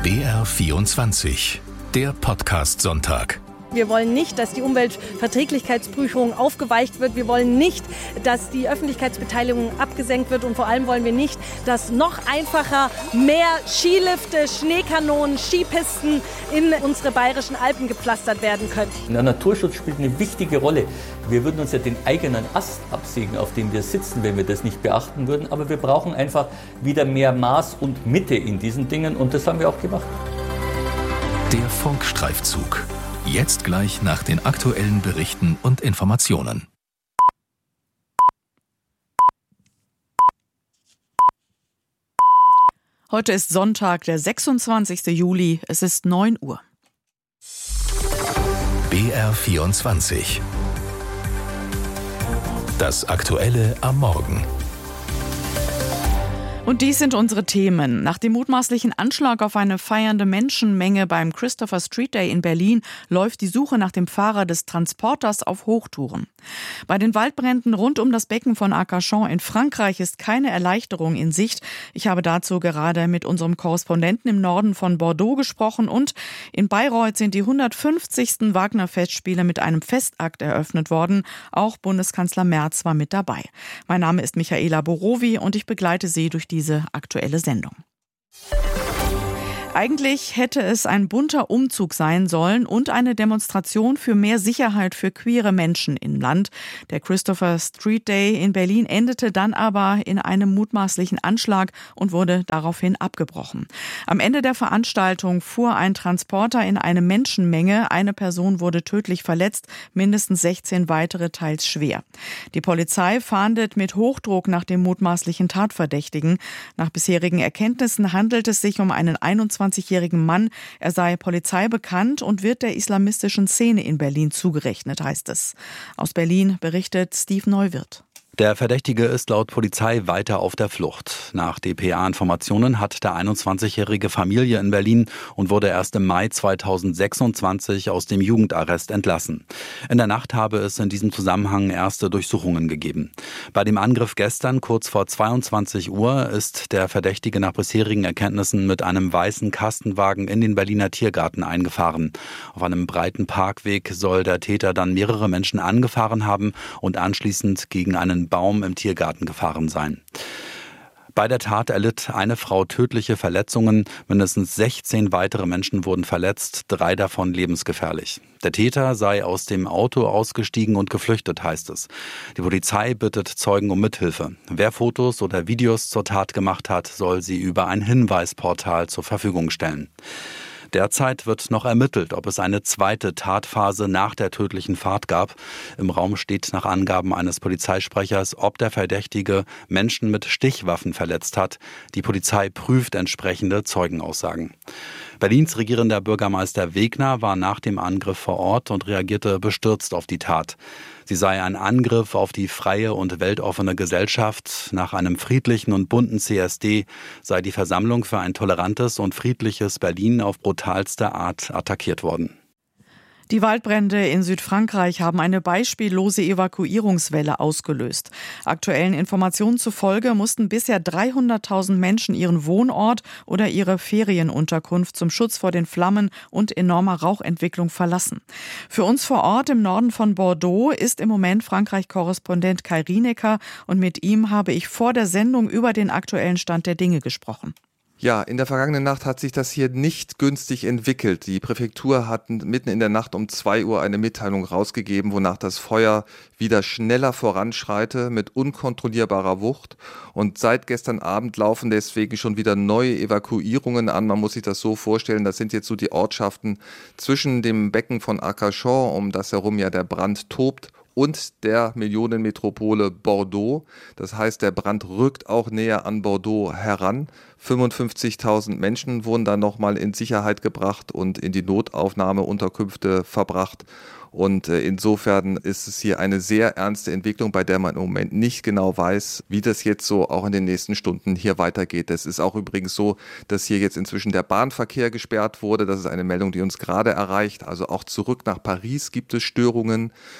BR24, der Podcast-Sonntag. Wir wollen nicht, dass die Umweltverträglichkeitsprüfung aufgeweicht wird. Wir wollen nicht, dass die Öffentlichkeitsbeteiligung abgesenkt wird. Und vor allem wollen wir nicht, dass noch einfacher mehr Skilifte, Schneekanonen, Skipisten in unsere bayerischen Alpen gepflastert werden können. Der Naturschutz spielt eine wichtige Rolle. Wir würden uns ja den eigenen Ast absägen, auf dem wir sitzen, wenn wir das nicht beachten würden. Aber wir brauchen einfach wieder mehr Maß und Mitte in diesen Dingen. Und das haben wir auch gemacht. Der Funkstreifzug. Jetzt gleich nach den aktuellen Berichten und Informationen. Heute ist Sonntag, der 26. Juli. Es ist 9 Uhr. BR24. Das Aktuelle am Morgen. Und dies sind unsere Themen. Nach dem mutmaßlichen Anschlag auf eine feiernde Menschenmenge beim Christopher Street Day in Berlin läuft die Suche nach dem Fahrer des Transporters auf Hochtouren. Bei den Waldbränden rund um das Becken von Arcachon in Frankreich ist keine Erleichterung in Sicht. Ich habe dazu gerade mit unserem Korrespondenten im Norden von Bordeaux gesprochen und in Bayreuth sind die 150. Wagner-Festspiele mit einem Festakt eröffnet worden. Auch Bundeskanzler Merz war mit dabei. Mein Name ist Michaela Borowi und ich begleite Sie durch diese aktuelle Sendung. Eigentlich hätte es ein bunter Umzug sein sollen und eine Demonstration für mehr Sicherheit für queere Menschen im Land. Der Christopher Street Day in Berlin endete dann aber in einem mutmaßlichen Anschlag und wurde daraufhin abgebrochen. Am Ende der Veranstaltung fuhr ein Transporter in eine Menschenmenge. Eine Person wurde tödlich verletzt, mindestens 16 weitere teils schwer. Die Polizei fahndet mit Hochdruck nach dem mutmaßlichen Tatverdächtigen. Nach bisherigen Erkenntnissen handelt es sich um einen 21-jährigen Mann. Er sei Polizei bekannt und wird der islamistischen Szene in Berlin zugerechnet, heißt es. Aus Berlin berichtet Steve Neuwirth. Der Verdächtige ist laut Polizei weiter auf der Flucht. Nach dpa-Informationen hat der 21-jährige Familie in Berlin und wurde erst im Mai 2026 aus dem Jugendarrest entlassen. In der Nacht habe es in diesem Zusammenhang erste Durchsuchungen gegeben. Bei dem Angriff gestern kurz vor 22 Uhr ist der Verdächtige nach bisherigen Erkenntnissen mit einem weißen Kastenwagen in den Berliner Tiergarten eingefahren. Auf einem breiten Parkweg soll der Täter dann mehrere Menschen angefahren haben und anschließend gegen einen Baum im Tiergarten gefahren sein. Bei der Tat erlitt eine Frau tödliche Verletzungen. Mindestens 16 weitere Menschen wurden verletzt, 3 davon lebensgefährlich. Der Täter sei aus dem Auto ausgestiegen und geflüchtet, heißt es. Die Polizei bittet Zeugen um Mithilfe. Wer Fotos oder Videos zur Tat gemacht hat, soll sie über ein Hinweisportal zur Verfügung stellen. Derzeit wird noch ermittelt, ob es eine zweite Tatphase nach der tödlichen Fahrt gab. Im Raum steht nach Angaben eines Polizeisprechers, ob der Verdächtige Menschen mit Stichwaffen verletzt hat. Die Polizei prüft entsprechende Zeugenaussagen. Berlins regierender Bürgermeister Wegner war nach dem Angriff vor Ort und reagierte bestürzt auf die Tat. Sie sei ein Angriff auf die freie und weltoffene Gesellschaft. Nach einem friedlichen und bunten CSD sei die Versammlung für ein tolerantes und friedliches Berlin auf brutalste Art attackiert worden. Die Waldbrände in Südfrankreich haben eine beispiellose Evakuierungswelle ausgelöst. Aktuellen Informationen zufolge mussten bisher 300.000 Menschen ihren Wohnort oder ihre Ferienunterkunft zum Schutz vor den Flammen und enormer Rauchentwicklung verlassen. Für uns vor Ort im Norden von Bordeaux ist im Moment Frankreich-Korrespondent Kai Rienecker und mit ihm habe ich vor der Sendung über den aktuellen Stand der Dinge gesprochen. Ja, in der vergangenen Nacht hat sich das hier nicht günstig entwickelt. Die Präfektur hat mitten in der Nacht um 2 Uhr eine Mitteilung rausgegeben, wonach das Feuer wieder schneller voranschreite mit unkontrollierbarer Wucht. Und seit gestern Abend laufen deswegen schon wieder neue Evakuierungen an. Man muss sich das so vorstellen, das sind jetzt so die Ortschaften zwischen dem Becken von Arcachon, um das herum ja der Brand tobt, und der Millionenmetropole Bordeaux. Das heißt, der Brand rückt auch näher an Bordeaux heran. 55.000 Menschen wurden dann nochmal in Sicherheit gebracht und in die Notaufnahmeunterkünfte verbracht. Und insofern ist es hier eine sehr ernste Entwicklung, bei der man im Moment nicht genau weiß, wie das jetzt so auch in den nächsten Stunden hier weitergeht. Es ist auch übrigens so, dass hier jetzt inzwischen der Bahnverkehr gesperrt wurde. Das ist eine Meldung, die uns gerade erreicht. Also auch zurück nach Paris gibt es Störungen.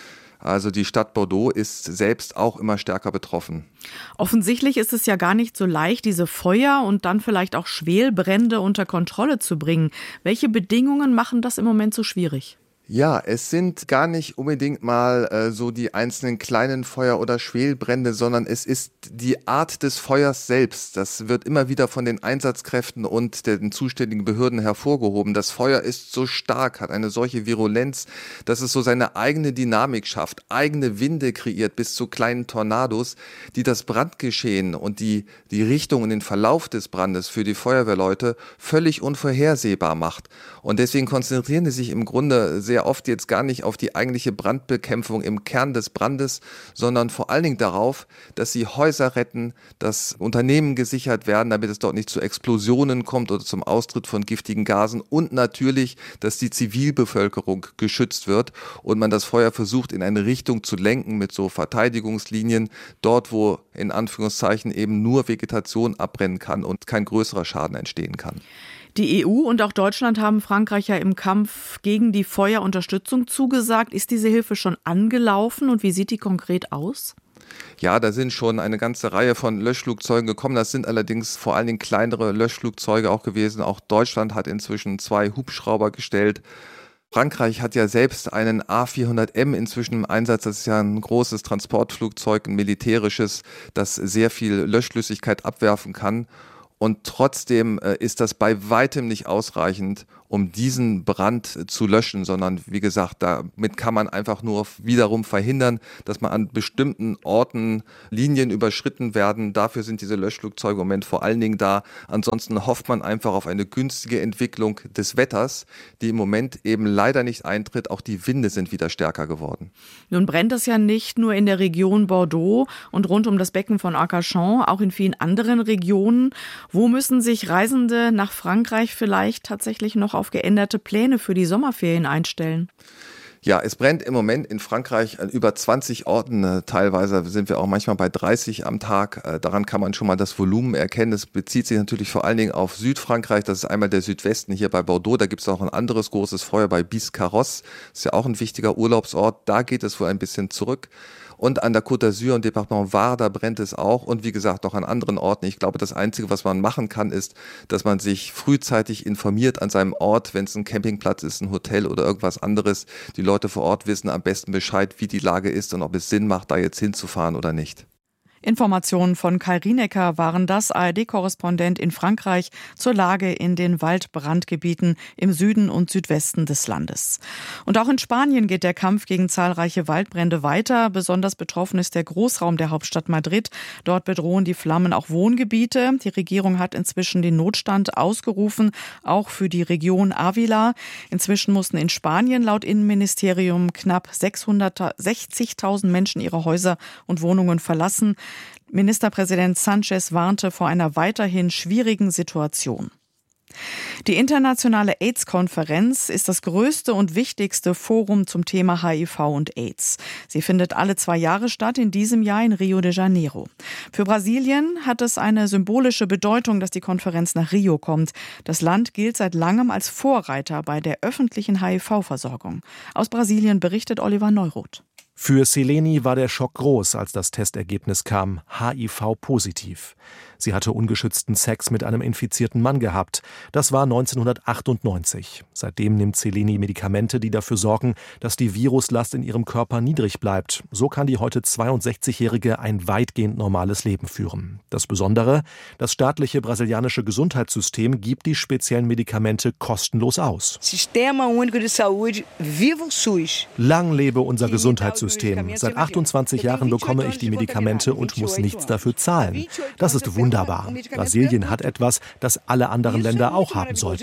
Also die Stadt Bordeaux ist selbst auch immer stärker betroffen. Offensichtlich ist es ja gar nicht so leicht, diese Feuer und dann vielleicht auch Schwelbrände unter Kontrolle zu bringen. Welche Bedingungen machen das im Moment so schwierig? Ja, es sind gar nicht unbedingt mal so die einzelnen kleinen Feuer oder Schwelbrände, sondern es ist die Art des Feuers selbst. Das wird immer wieder von den Einsatzkräften und den zuständigen Behörden hervorgehoben. Das Feuer ist so stark, hat eine solche Virulenz, dass es so seine eigene Dynamik schafft, eigene Winde kreiert bis zu kleinen Tornados, die das Brandgeschehen und die Richtung und den Verlauf des Brandes für die Feuerwehrleute völlig unvorhersehbar macht. Und deswegen konzentrieren sie sich im Grunde sehr oft jetzt gar nicht auf die eigentliche Brandbekämpfung im Kern des Brandes, sondern vor allen Dingen darauf, dass sie Häuser retten, dass Unternehmen gesichert werden, damit es dort nicht zu Explosionen kommt oder zum Austritt von giftigen Gasen und natürlich, dass die Zivilbevölkerung geschützt wird und man das Feuer versucht in eine Richtung zu lenken mit so Verteidigungslinien, dort wo in Anführungszeichen eben nur Vegetation abbrennen kann und kein größerer Schaden entstehen kann. Die EU und auch Deutschland haben Frankreich ja im Kampf gegen die Feuer Unterstützung zugesagt. Ist diese Hilfe schon angelaufen und wie sieht die konkret aus? Ja, da sind schon eine ganze Reihe von Löschflugzeugen gekommen. Das sind allerdings vor allen Dingen kleinere Löschflugzeuge auch gewesen. Auch Deutschland hat inzwischen 2 Hubschrauber gestellt. Frankreich hat ja selbst einen A400M inzwischen im Einsatz. Das ist ja ein großes Transportflugzeug, ein militärisches, das sehr viel Löschflüssigkeit abwerfen kann. Und trotzdem ist das bei weitem nicht ausreichend, um diesen Brand zu löschen, sondern wie gesagt, damit kann man einfach nur wiederum verhindern, dass man an bestimmten Orten Linien überschritten werden. Dafür sind diese Löschflugzeuge im Moment vor allen Dingen da. Ansonsten hofft man einfach auf eine günstige Entwicklung des Wetters, die im Moment eben leider nicht eintritt. Auch die Winde sind wieder stärker geworden. Nun brennt es ja nicht nur in der Region Bordeaux und rund um das Becken von Arcachon, auch in vielen anderen Regionen. Wo müssen sich Reisende nach Frankreich vielleicht tatsächlich noch auf geänderte Pläne für die Sommerferien einstellen? Ja, es brennt im Moment in Frankreich an über 20 Orten. Teilweise sind wir auch manchmal bei 30 am Tag. Daran kann man schon mal das Volumen erkennen. Es bezieht sich natürlich vor allen Dingen auf Südfrankreich. Das ist einmal der Südwesten hier bei Bordeaux. Da gibt es auch ein anderes großes Feuer bei Biscarrosse. Das ist ja auch ein wichtiger Urlaubsort. Da geht es wohl ein bisschen zurück. Und an der Côte d'Azur und Departement Var, da brennt es auch. Und wie gesagt, noch an anderen Orten. Ich glaube, das Einzige, was man machen kann, ist, dass man sich frühzeitig informiert an seinem Ort, wenn es ein Campingplatz ist, ein Hotel oder irgendwas anderes. Die Leute vor Ort wissen am besten Bescheid, wie die Lage ist und ob es Sinn macht, da jetzt hinzufahren oder nicht. Informationen von Kai Rienecker waren das, ARD-Korrespondent in Frankreich zur Lage in den Waldbrandgebieten im Süden und Südwesten des Landes. Und auch in Spanien geht der Kampf gegen zahlreiche Waldbrände weiter. Besonders betroffen ist der Großraum der Hauptstadt Madrid. Dort bedrohen die Flammen auch Wohngebiete. Die Regierung hat inzwischen den Notstand ausgerufen, auch für die Region Ávila. Inzwischen mussten in Spanien laut Innenministerium knapp 660.000 Menschen ihre Häuser und Wohnungen verlassen. Ministerpräsident Sánchez warnte vor einer weiterhin schwierigen Situation. Die internationale AIDS-Konferenz ist das größte und wichtigste Forum zum Thema HIV und AIDS. Sie findet alle 2 Jahre statt, in diesem Jahr in Rio de Janeiro. Für Brasilien hat es eine symbolische Bedeutung, dass die Konferenz nach Rio kommt. Das Land gilt seit langem als Vorreiter bei der öffentlichen HIV-Versorgung. Aus Brasilien berichtet Oliver Neuroth. Für Seleni war der Schock groß, als das Testergebnis kam, HIV-positiv. Sie hatte ungeschützten Sex mit einem infizierten Mann gehabt. Das war 1998. Seitdem nimmt Seleni Medikamente, die dafür sorgen, dass die Viruslast in ihrem Körper niedrig bleibt. So kann die heute 62-Jährige ein weitgehend normales Leben führen. Das Besondere, das staatliche brasilianische Gesundheitssystem gibt die speziellen Medikamente kostenlos aus. Sistema Único de Saúde, viva o SUS. Lang lebe unser Gesundheitssystem. Seit 28 Jahren bekomme ich die Medikamente und muss nichts dafür zahlen. Das ist wunderbar. Brasilien hat etwas, das alle anderen Länder auch haben sollten.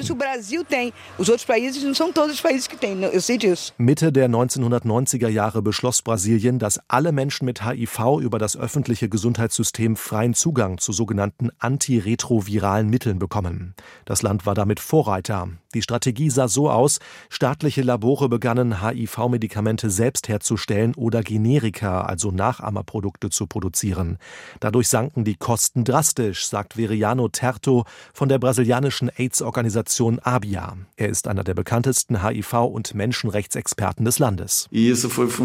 Mitte der 1990er Jahre beschloss Brasilien, dass alle Menschen mit HIV über das öffentliche Gesundheitssystem freien Zugang zu sogenannten antiretroviralen Mitteln bekommen. Das Land war damit Vorreiter. Die Strategie sah so aus: Staatliche Labore begannen, HIV-Medikamente selbst herzustellen oder Generika, also Nachahmerprodukte, zu produzieren. Dadurch sanken die Kosten drastisch. realistisch, sagt Veriano Terto von der brasilianischen AIDS-Organisation ABIA. Er ist einer der bekanntesten HIV- und Menschenrechtsexperten des Landes. Die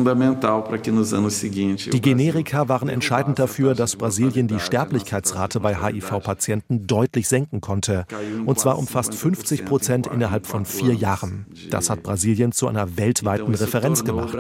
Generika waren entscheidend dafür, dass Brasilien die Sterblichkeitsrate bei HIV-Patienten deutlich senken konnte. Und zwar um fast 50% innerhalb von 4 Jahren. Das hat Brasilien zu einer weltweiten Referenz gemacht.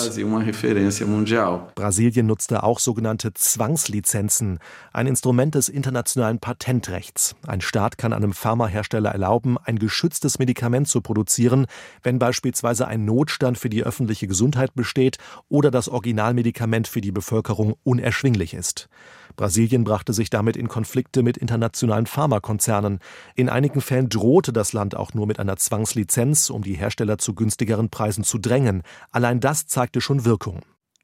Brasilien nutzte auch sogenannte Zwangslizenzen, ein Instrument des internationalen Patentrechts. Ein Staat kann einem Pharmahersteller erlauben, ein geschütztes Medikament zu produzieren, wenn beispielsweise ein Notstand für die öffentliche Gesundheit besteht oder das Originalmedikament für die Bevölkerung unerschwinglich ist. Brasilien brachte sich damit in Konflikte mit internationalen Pharmakonzernen. In einigen Fällen drohte das Land auch nur mit einer Zwangslizenz, um die Hersteller zu günstigeren Preisen zu drängen. Allein das zeigte schon Wirkung.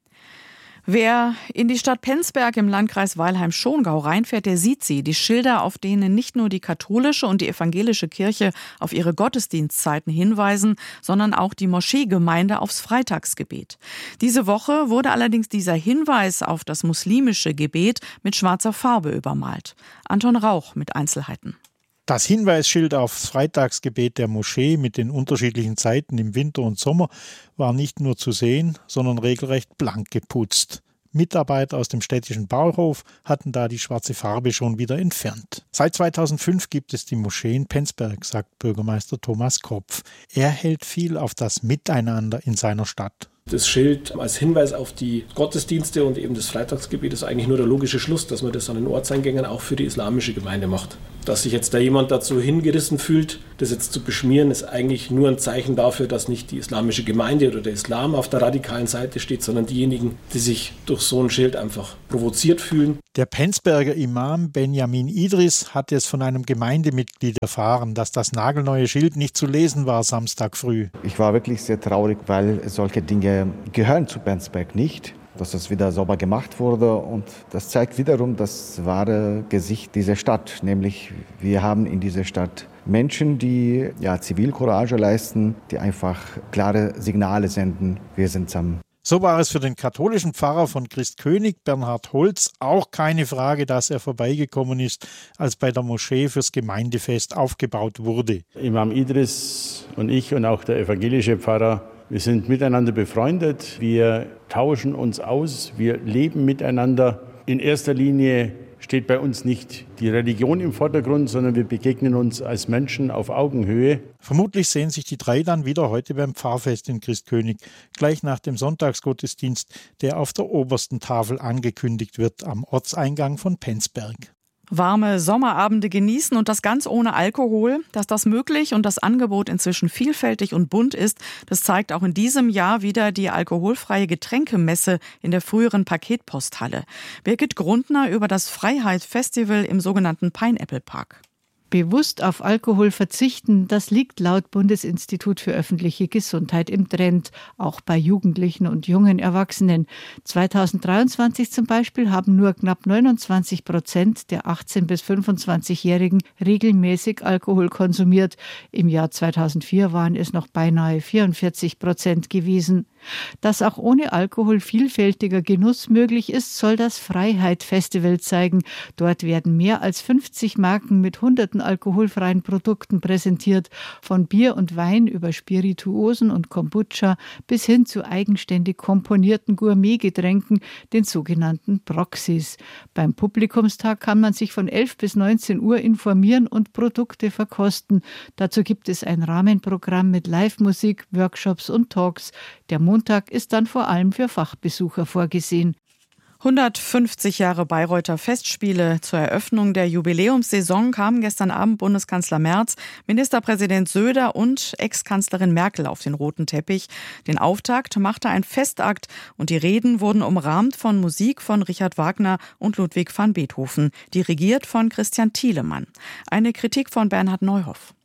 Wer in die Stadt Penzberg im Landkreis Weilheim-Schongau reinfährt, der sieht sie. Die Schilder, auf denen nicht nur die katholische und die evangelische Kirche auf ihre Gottesdienstzeiten hinweisen, sondern auch die Moscheegemeinde aufs Freitagsgebet. Diese Woche wurde allerdings dieser Hinweis auf das muslimische Gebet mit schwarzer Farbe übermalt. Anton Rauch mit Einzelheiten. Das Hinweisschild aufs Freitagsgebet der Moschee mit den unterschiedlichen Zeiten im Winter und Sommer war nicht nur zu sehen, sondern regelrecht blank geputzt. Mitarbeiter aus dem städtischen Bauhof hatten da die schwarze Farbe schon wieder entfernt. Seit 2005 gibt es die Moschee in Penzberg, sagt Bürgermeister Thomas Kropf. Er hält viel auf das Miteinander in seiner Stadt. Das Schild als Hinweis auf die Gottesdienste und eben das Freitagsgebet ist eigentlich nur der logische Schluss, dass man das an den Ortseingängen auch für die islamische Gemeinde macht. Dass sich jetzt da jemand dazu hingerissen fühlt, das jetzt zu beschmieren, ist eigentlich nur ein Zeichen dafür, dass nicht die islamische Gemeinde oder der Islam auf der radikalen Seite steht, sondern diejenigen, die sich durch so ein Schild einfach provoziert fühlen. Der Penzberger Imam Benjamin Idris hat es von einem Gemeindemitglied erfahren, dass das nagelneue Schild nicht zu lesen war Samstag früh. Ich war wirklich sehr traurig, weil solche Dinge gehören zu Penzberg nicht. Dass das wieder sauber gemacht wurde und das zeigt wiederum das wahre Gesicht dieser Stadt. Nämlich wir haben in dieser Stadt Menschen, die Zivilcourage leisten, die einfach klare Signale senden. Wir sind zusammen. So war es für den katholischen Pfarrer von Christkönig, Bernhard Holz, auch keine Frage, dass er vorbeigekommen ist, als bei der Moschee fürs Gemeindefest aufgebaut wurde. Imam Idris und ich und auch der evangelische Pfarrer, wir sind miteinander befreundet, wir tauschen uns aus, wir leben miteinander. In erster Linie steht bei uns nicht die Religion im Vordergrund, sondern wir begegnen uns als Menschen auf Augenhöhe. Vermutlich sehen sich die drei dann wieder heute beim Pfarrfest in Christkönig, gleich nach dem Sonntagsgottesdienst, der auf der obersten Tafel angekündigt wird, am Ortseingang von Penzberg. Warme Sommerabende genießen und das ganz ohne Alkohol. Dass das möglich und das Angebot inzwischen vielfältig und bunt ist, das zeigt auch in diesem Jahr wieder die alkoholfreie Getränkemesse in der früheren Paketposthalle. Birgit Grundner über das Freiheit-Festival im sogenannten Pineapple Park. Bewusst auf Alkohol verzichten, das liegt laut Bundesinstitut für öffentliche Gesundheit im Trend, auch bei Jugendlichen und jungen Erwachsenen. 2023 zum Beispiel haben nur knapp 29% der 18- bis 25-Jährigen regelmäßig Alkohol konsumiert. Im Jahr 2004 waren es noch beinahe 44% gewesen. Dass auch ohne Alkohol vielfältiger Genuss möglich ist, soll das Freiheit-Festival zeigen. Dort werden mehr als 50 Marken mit hunderten alkoholfreien Produkten präsentiert, von Bier und Wein über Spirituosen und Kombucha bis hin zu eigenständig komponierten Gourmetgetränken, den sogenannten Proxys. Beim Publikumstag kann man sich von 11 bis 19 Uhr informieren und Produkte verkosten. Dazu gibt es ein Rahmenprogramm mit Live-Musik, Workshops und Talks. Der Montag ist dann vor allem für Fachbesucher vorgesehen. 150 Jahre Bayreuther Festspiele. Zur Eröffnung der Jubiläumssaison kamen gestern Abend Bundeskanzler Merz, Ministerpräsident Söder und Ex-Kanzlerin Merkel auf den roten Teppich. Den Auftakt machte ein Festakt und die Reden wurden umrahmt von Musik von Richard Wagner und Ludwig van Beethoven, dirigiert von Christian Thielemann. Eine Kritik von Bernhard Neuhoff.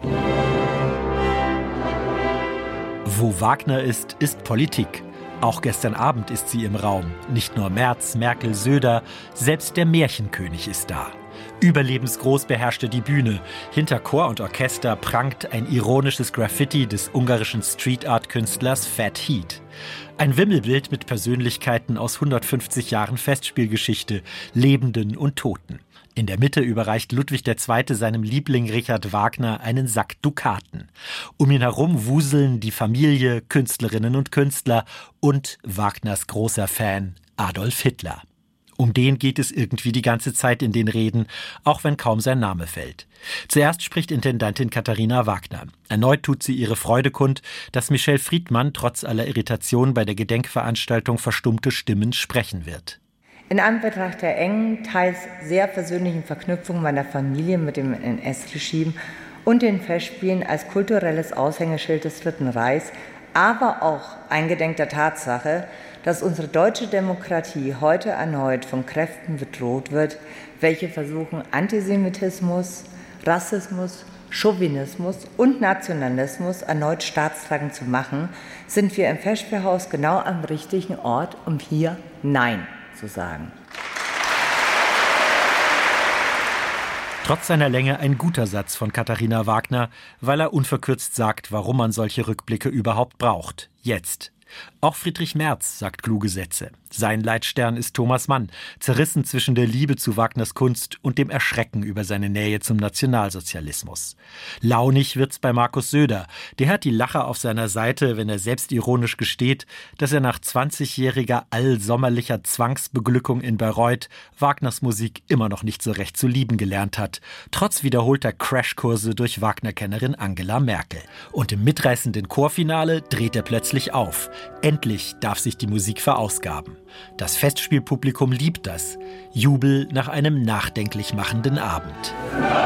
Wo Wagner ist, ist Politik. Auch gestern Abend ist sie im Raum. Nicht nur Merz, Merkel, Söder, selbst der Märchenkönig ist da. Überlebensgroß beherrscht er die Bühne. Hinter Chor und Orchester prangt ein ironisches Graffiti des ungarischen Street-Art-Künstlers Fat Heat. Ein Wimmelbild mit Persönlichkeiten aus 150 Jahren Festspielgeschichte, Lebenden und Toten. In der Mitte überreicht Ludwig II. Seinem Liebling Richard Wagner einen Sack Dukaten. Um ihn herum wuseln die Familie, Künstlerinnen und Künstler und Wagners großer Fan Adolf Hitler. Um den geht es irgendwie die ganze Zeit in den Reden, auch wenn kaum sein Name fällt. Zuerst spricht Intendantin Katharina Wagner. Erneut tut sie ihre Freude kund, dass Michel Friedmann trotz aller Irritation bei der Gedenkveranstaltung verstummte Stimmen sprechen wird. In Anbetracht der engen, teils sehr persönlichen Verknüpfung meiner Familie mit dem NS-Regime und den Festspielen als kulturelles Aushängeschild des Dritten Reichs, aber auch eingedenk der Tatsache, dass unsere deutsche Demokratie heute erneut von Kräften bedroht wird, welche versuchen, Antisemitismus, Rassismus, Chauvinismus und Nationalismus erneut staatstragend zu machen, sind wir im Festspielhaus genau am richtigen Ort, um hier Nein zu sagen. Trotz seiner Länge ein guter Satz von Katharina Wagner, weil er unverkürzt sagt, warum man solche Rückblicke überhaupt braucht. Jetzt. Auch Friedrich Merz sagt kluge Sätze. Sein Leitstern ist Thomas Mann, zerrissen zwischen der Liebe zu Wagners Kunst und dem Erschrecken über seine Nähe zum Nationalsozialismus. Launig wird's bei Markus Söder. Der hat die Lacher auf seiner Seite, wenn er selbstironisch gesteht, dass er nach 20-jähriger allsommerlicher Zwangsbeglückung in Bayreuth Wagners Musik immer noch nicht so recht zu lieben gelernt hat, trotz wiederholter Crashkurse durch Wagner-Kennerin Angela Merkel. Und im mitreißenden Chorfinale dreht er plötzlich auf. Endlich darf sich die Musik verausgaben. Das Festspielpublikum liebt das. Jubel nach einem nachdenklich machenden Abend.